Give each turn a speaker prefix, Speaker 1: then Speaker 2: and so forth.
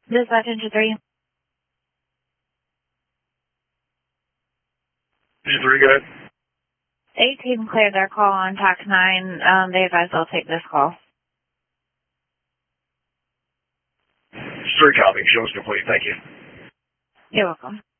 Speaker 1: Dispatch engine 3.
Speaker 2: Engine 3, go ahead.
Speaker 1: 18 cleared their call on TAC 9. They advise they'll take this call.
Speaker 2: 3 copy. Show us complete. Thank you.
Speaker 1: You're welcome.